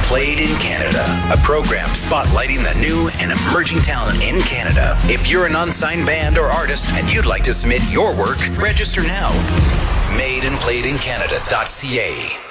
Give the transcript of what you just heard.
Played in Canada, a program spotlighting the new and emerging talent in Canada. If you're an unsigned band or artist and you'd like to submit your work, register now. Madeincanadaa.ca